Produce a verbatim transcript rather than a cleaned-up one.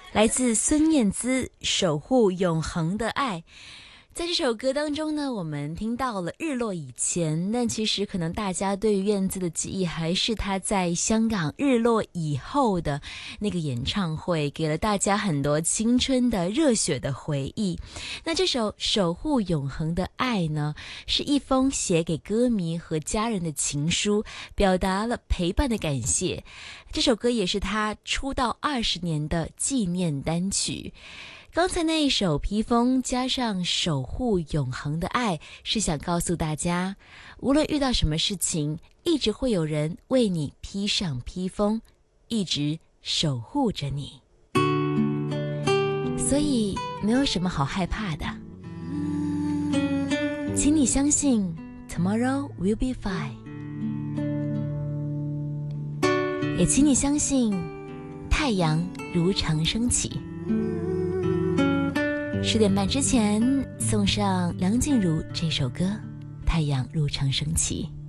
来自孙燕姿《守护永恒的爱》。在这首歌当中呢，我们听到了日落以前，但其实可能大家对于燕姿的记忆还是她在香港日落以后的那个演唱会，给了大家很多青春的热血的回忆。那这首《守护永恒的爱》呢，是一封写给歌迷和家人的情书，表达了陪伴的感谢。这首歌也是她出道二十年的纪念单曲。刚才那一首披风加上守护永恒的爱，是想告诉大家，无论遇到什么事情，一直会有人为你披上披风，一直守护着你。所以没有什么好害怕的，请你相信 Tomorrow will be fine， 也请你相信太阳如常升起。十点半之前送上梁静茹这首歌《太阳如常升起》。